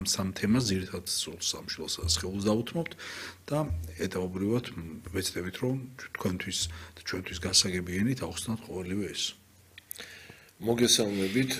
სამ თემას ძირითადად სამშობლოს სხეულს დავუთმობთ და ეტაპობრივად ვეცდებით რომ თქვენთვის და ჩვენთვის გასაგებიანით ავხსნათ ყოველივე ეს. მოგესალმებით.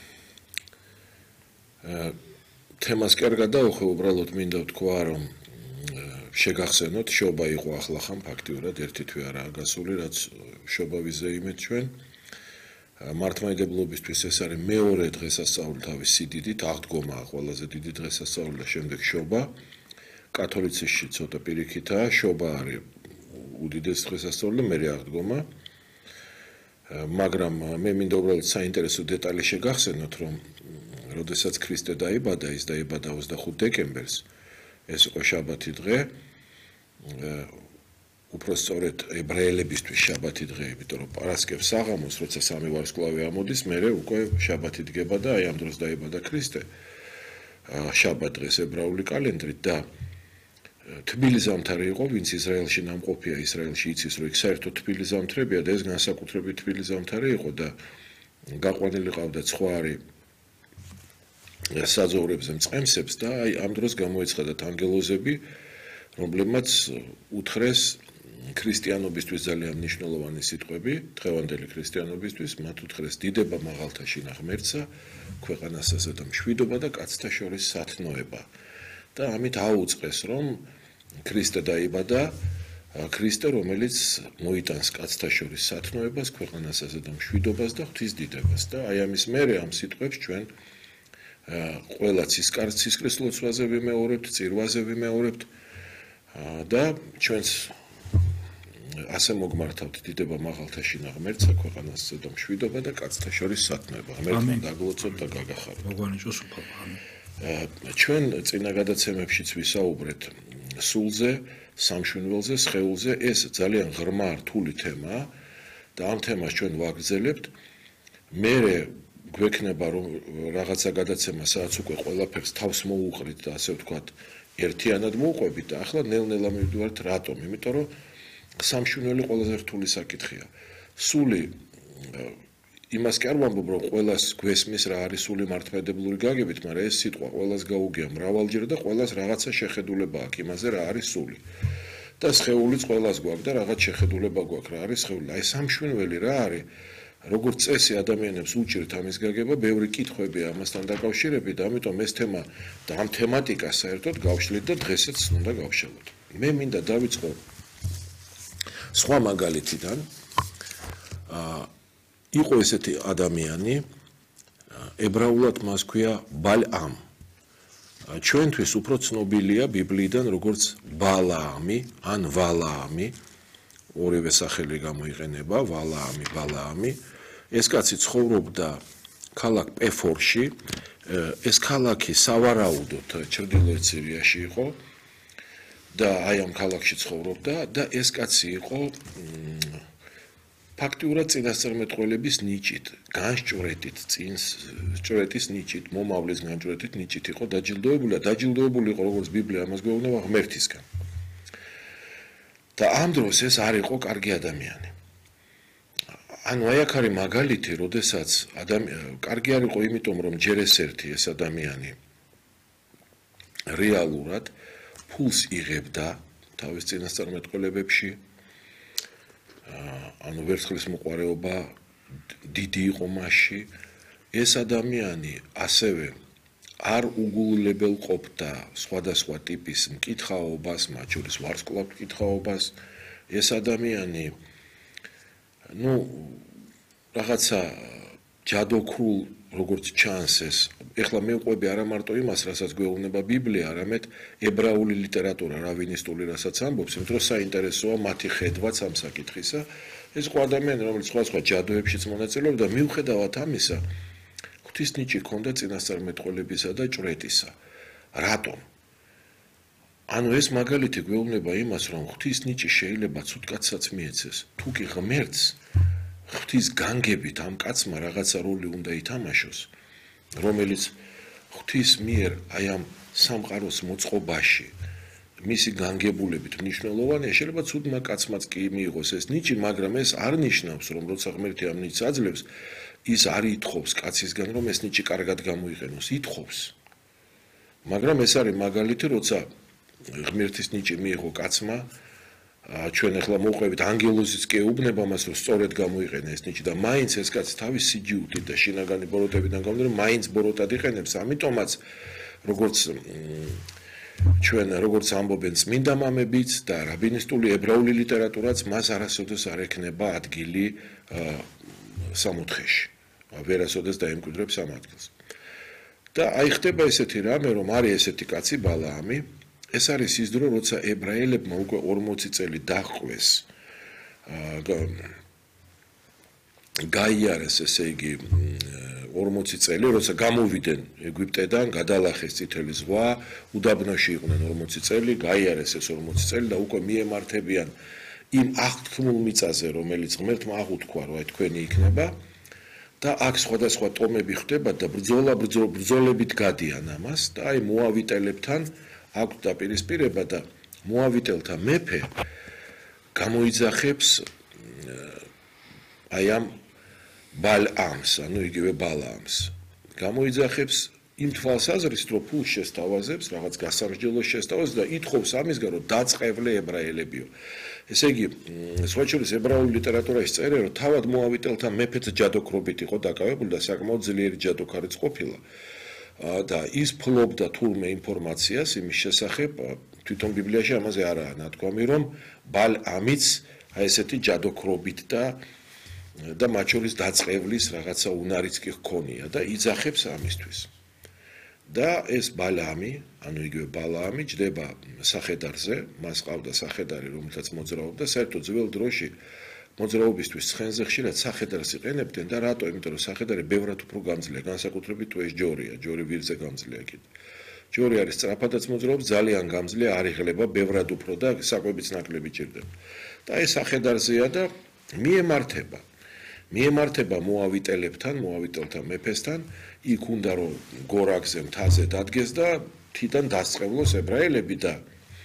თემას კარგად დავუხე, უბრალოდ მინდა ვთქვა რომ შეგახსენოთ, შობა იყო ახლახან ფაქტიურად ერთი თვე არაა გასული, რაც შობა ვიზეიმეთ ჩვენ. მართლმადიდებლობისთვის ეს არის მეორე დღესასწაული თავის სიდიდით, აღდგომა ყველაზე დიდი დღესასწაული და შემდეგ შობა. კათოლიციზმში ცოტა პირიქითაა, შობა არის უდიდესი დღესასწაული და მერე აღდგომა. მაგრამ მე მინდა უბრალოდ საინტერესო დეტალი შეგახსენოთ, რომ როდესაც ქრისტე დაიბადა, ის დაიბადა 25 დეკემბერს, ეს იყო შაბათი დღე. უფრო სწორედ ებრაელებისთვის შაბათი დღე, იმიტომ რომ პარასკევს საღამოს, როცა სამი ვარსკვლავი ამოდის, მერე უკვე შაბათი დგება და აი ამ დროს დაიბადა ქრისტე. შაბათ დღეს ებრაული კალენდრით და თბილი ზამთარი იყო, ვინც ისრაელში ნამყოფია, ისრაელში იცის, რომ იქ საერთოდ თბილი ზამთრებია და ეს განსაკუთრებით თბილი ზამთარი იყო და გაყვანილი ყავდა ცხვარი საძოვრებზე მწყემსებს და აი ამ დროს გამოეცხადათ ანგელოზები, რომლებმაც უთხრეს ქრისტიანობისთვის ძალიან მნიშვნელოვანი სიტყვები, დღევანდელი ქრისტიანობისთვის, მათ უთხრეს დიდება მაღალთაშინა ღმერთსა, ქვეყანასა და მშვიდობა და კაცთა შორის სათნოება. და ამით აუწყეს, რომ ქრისტე დაიბადა, ქრისტე, რომელიც მოიტანს კაცთა შორის სათნოებას, ქვეყანასა და მშვიდობას და ღვთისდიდებას. და აი ამის მერე ამ სიტყვებს ჩვენ ყველა ცისკრის-ლოცვაზე ვიმეორებთ, წირვაზე ვიმეორებთ და ჩვენს ასე მოგმართავთ დიდება მაღალთაშინა ღმერთსა, ქვეყანასა და მშვიდობა და კაცთა შორის სათნოება. ღმერთმა დაგლოცოთ და გაგახაროთ. მოგვანიჭოს უფალო. ჩვენ წინა გადაცემებშიც ვისაუბრეთ სულზე, სამშვენველზე, სხეულზე. ეს ძალიან ღრმა რთული თემაა და ამ თემას ჩვენ ვაგრძელებთ. მერე გვექნება რომ რაღაცა გადაცემა სადაც უკვე ყველაფერს თავს მოუყრით და ასე ვთქვათ, ერთიანად მოვყვებით და ახლა ნელ-ნელა მივდივართ რატომ? იმიტომ რომ სამშვენელი ყველაზე რთული საკითხია. სული იმას კი არ ვამბობ, რომ ყველას გვესმის რა არის სული მართლმადიდებლური გაგებით, მაგრამ ეს სიტყვა ყველას გაუგია მრავალჯერ და ყველას რაღაცა შეხედულება აქვს იმაზე რა არის სული. და სხეულიც ყველას გვაქვს და რაღაც შეხედულება გვაქვს რა არის სხეული. აი სამშვენელი რა არის? როგორც წესი ადამიანებს უჭირთ ამის გაგება, ბევრი კითხვებია ამასთან დაკავშირებით, ამიტომ ეს თემა და ამ თემატიკას საერთოდ გავშლით და დღესაც უნდა გავშალოთ. მე მინდა დავიწყო სხვა მაგალითიდან. იყო ესეთი ადამიანი, ებრაულად მას ქვია ბალაამ. ჩვენთვის უფრო ცნობილია ბიბლიიდან როგორც ბალაამი ან ვალაამი, ორივე სახელი გამოიყენება, ვალაამი, ბალაამი. ეს კაცი ცხოვრობდა ქალაქ პეფორში. ეს ქალაქი სავარაუდოდ ჩრდილოეთ სირიაში იყო და აი ამ ქალაქში ცხოვრობდა და ეს კაცი იყო ფაქტიურად წინასწარმეტყველების ნიჭით, განსჭვრეტით, წინსჭვრეტის ნიჭით, მომავლის განსჭვრეტით ნიჭით იყო დაჯილდოებული იყო როგორც ბიბლია ამას გვეუბნება ღმერთისგან. და ამ დროს ეს არ იყო კარგი ადამიანი. ანუ აი აქ არის მაგალითი, როდესაც კარგი არ იყო იმიტომ, რომ ჯერ ეს ერთი ეს ადამიანი რეალურად ფულს იღებდა თავის წინასწარმეტყველებებში. ანუ ვერცხლის მოყვარეობა დიდი იყო მასში. ეს ადამიანი ასევე არ უგულებელ ყოფდა სხვადასხვა ტიპის მკითხაობას, მათ შორის ვარსკვლავ მკითხაობას. ეს ადამიანი რაღაცა ჯადოქრულ როგორც ჩანს ეს. ეხლა მე ვყვები არა მარტო იმას, რასაც გვეუბნება ბიბლია, არამედ ებრაული ლიტერატურა, რავინისტული, რასაც ამბობს, იმიტომ რომ საინტერესოა მათი ხედვაც ამ საკითხისა. ეს იყო ადამიანი, რომელიც სხვადასხვა ჯადოებშიც მონაწილეობდა და მიუხედავად ამისა, ღვთის ნიჭი ჰქონდა წინასწარმეტყველებისა და ჭვრეტისა. რატომ? ანუ ეს მაგალითი გვეუბნება იმას, რომ ღვთის ნიჭი შეიძლება ცუდ კაცსაც მიეცეს. თუ კი ღმერთს ღვთის განგებით ამ კაცმა რაღაცა როლი უნდა ითამაშოს, რომელიც ღვთის მიერ აი ამ სამყაროს მოწყობაში მისი განგებულებით მნიშვნელოვანია, შეიძლება ცუდმა კაცმაც კი მიიღოს ეს ნიჭი, მაგრამ ეს არ ნიშნავს, რომ როცა ღმერთი ამ ნიჭს აძლევს, ის არ ითხოვს კაცისგან, რომ ეს ნიჭი კარგად გამოიყენოს, ითხოვს. მაგრამ ეს არის მაგალითი, როცა ღმერთის ნიჭი მიიღო კაცმა, ჩვენ ახლა მოვყვებით ანგელოზის კეუბნება მას, რომ სწორედ გამოიყენა ეს ნიჭი და მაინც ეს კაცი თავის სიჯიუტით და შინაგანი ბოროტებიდან გამომდინარე, მაინც ბოროტად იყენებს, ამიტომაც როგორც ამბობენ წმინდა მამებიც და რაბინისტული ებრაული ლიტერატურაც მას არასოდეს არ ექნება ადგილი სამოთხეში. ვერასოდეს დაემკვიდრებს ამ ადგილს. და აი ხდება ესეთი რამე, რომ არის ესეთი კაცი ბალაამი, ეს არის ის დრო, როცა ებრაელებმა უკვე 40 წელი დაჰყვეს გაიარეს, ესე იგი 40 წელი, როცა გამოვიდნენ ეგვიპტედან, გადალახეს წითელი ზღვა, უდაბნოში იყვნენ 40 წელი, გაიარეს ეს 40 წელი და უკვე მიემართებიან იმ აღთქმულ მიწაზე, რომელიც ღმერთმა აღუთქვა, რომ აი თქვენი იქნება და აქ სხვადასხვა ტომები ხდება და ბრძოლებით გადიან ამას და აი მოავიტელებთან აქვს დაპირისპირება და მოავიტელთა მეფე გამოიძახებს აი ამ ბალამს, ანუ იგივე ბალაამს. გამოიძახებს იმ თვალსაზრისით, რომ ფულს შესთავაზებს, რაღაც გასამსჯელოს შესთავაზებს და ითხოვს ამისგან, რომ დაწყევლე ებრაელებიო. ესე იგი, სხვა შორის ებრაული ლიტერატურაში წერია, რომ თავად მოავიტელთა მეფეც ჯადოქრობით იყო დაკავებული და საკმაოდ ძლიერი ჯადოქარიც ყოფილა. და ის ფლობდა თურმე ინფორმაციას იმის შესახებ, თვითონ ბიბლიაში ამაზე არაა ნათქვამი, რომ ბალამიც აი ესეთი ჯადოქრობით და მათ შორის დაწყევლის რაღაცა უნარიც კი ჰქონია და იძახებს ამისთვის. და ეს ბალამი, ანუ იგივე ბალაამი ჯდება სახედარზე, მას ყავდა სახედარი, რომელსაც მოძრაობდა, საერთოდ ძველ დროში მოძრაობისთვის ცხენზე ხშირად სახედარს იყენებდნენ და რატო? იმიტომ რომ სახედარი ბევრად უფრო გამძლეა, განსაკუთრებით თუ ეს ჯორია, ჯორი ვირზე გამძლეა კიდე. ჯორი არის სწრაფადაც მოძრაობს, ძალიან გამძლეა, არ იღლება, ბევრად უფრო და საკვებიც ნაკლები ჭირდება. და ეს სახედარზეა და მიემართება მოავიტელებთან, მოავიტელთა მეფესთან, იქ უნდა რომ გორაგზე მთაზე დადგეს და თიდან დასწყევლოს ებრაელები და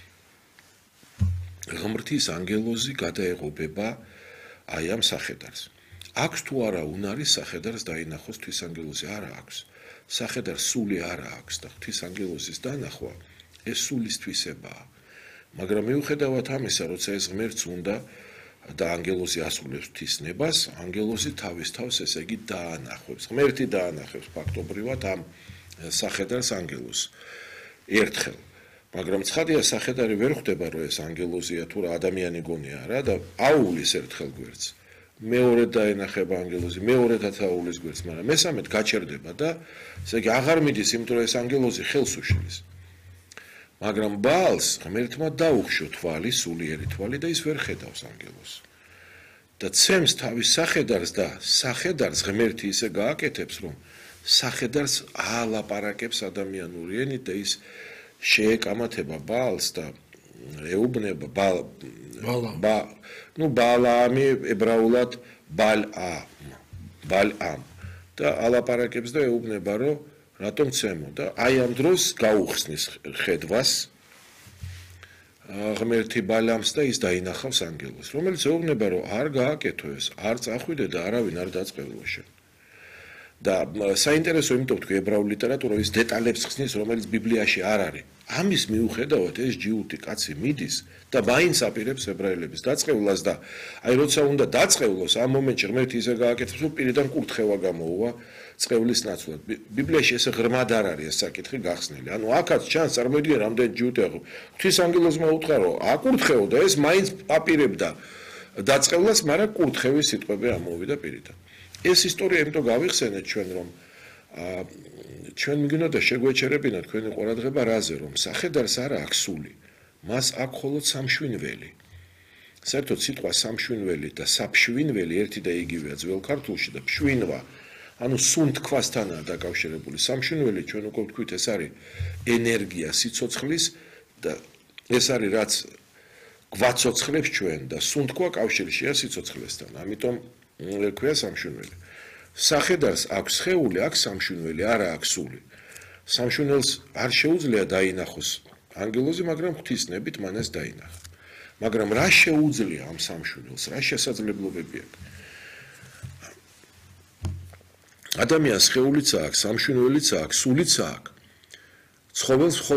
ღმრთის ანგელოზი გადაეღობება აი ამ სახედარს. აქვს თუ არა უნარის სახედარს დაინახოს ღვთისანგელოზი? არა აქვს. სახედარს სული არა აქვს და ღვთისანგელოზის დანახვა ეს სულის თვისებაა. მაგრამ მიუხედავად ამისა, როცა ეს ღმერთს უნდა და ანგელოზი ასრულებს ღვთისნებას, ანგელოზი თავის თავს ესე იგი დაანახებს. ღმერთი დაანახებს ფაქტობრივად ამ სახედარს ანგელოზს ერთხელ. მაგრამ ცხადია სახედარი ვერ ხვდება, რომ ეს ანგელოზია თუ რა ადამიანი გონია რა და აუვლის ერთხელ გვერდს. მეორედ დაენახება ანგელოზი, მეორედაც აუვლის გვერდს, მაგრამ მესამედ გაჩერდება და ესე იგი აღარ მიდის, იმიტომ რომ ეს ანგელოზი ხელს უშლის. მაგრამ ბაალს ღმერთმა დაუხშო თვალი, სულიერი თვალი და ის ვერ ხედავს ანგელოზს. და ცემს თავის სახედარს და სახედარს ღმერთი ისე გააკეთებს, რომ სახედარს აალაპარაკებს ადამიანური ენით და ის შეეკამათება ბაალს და ეუბნება ბალაამი ებრაულად ბალამ და ალაპარაკებს და ეუბნება, რომ რატომ ცემო და აი ამ დროს გაუხსნის ხედვას ღმერთი ბალამს და ის დაინახავს ანგელოზს, რომელიც ეუბნება, რომ არ გააკეთო ეს, არ წახვიდე და არავინ არ დაწყევლო შენ. და საინტერესო იმიტომ თქვი ებრაული ლიტერატურა ის დეტალებს ხსნის, რომელიც ბიბლიაში არ არის. ამის მიუხედავად ეს ჯიუტი კაცი მიდის და მაინც აპირებს ებრაელების დაწყევლას და აი როცა უნდა დაწყევლოს, ამ მომენტში ღმერთი ისე გააკეთებს, რომ პირიდან კურთხევა გამოუვა წყევლის ნაცვლად. ბიბლიაში ესე ღრმად არ არის ეს საკითხი გახსნილი. ანუ აქაც ჩანს, წარმოიდგინე რამდენი ჯიუტი აქვს. ღვთისანგელოზმა უთხრა, რომ აკურთხეო და ეს მაინც აპირებდა დაწყევლას, მაგრამ კურთხევის სიტყვები ამოვიდა პირიდან. ეს ისტორია იმიტომ გავიხსენეთ ჩვენ, რომ ჩვენ მიგინოდა შეგვეჩერებინა თქვენი ყურადღება რაზე, რომ სახედარს არა აქვს სული, მას აქვს მხოლოდ სამშვინველი. საერთოდ სიტყვა სამშვინველი და საფშვინველი ერთი და იგივეა ძველ ქართულში და ფშვინვა, ანუ სუნთქვასთანაა დაკავშირებული. სამშვინველი ჩვენ უკვე ვთქვით, ეს არის ენერგია სიცოცხლის და ეს არის რაც გვაცოცხლებს ჩვენ და სუნთქვა კავშირშია სიცოცხლესთან. ამიტომ ქვია სამშვინველი. სახედარს აქვს სხეული, აქვს სამშვინველი, არა აქვს სული. სამშვინველს არ შეუძლია დაინახოს ანგელოზი, მაგრამ ღვთისნებით მან ეს დაინახა. მაგრამ რა შეუძლია ამ სამშვინველს, რა შესაძლებლობები აქვს? ადამიანს სხეულიც აქვს, სამშვინველიც აქვს, სულიც აქვს. ცხოველს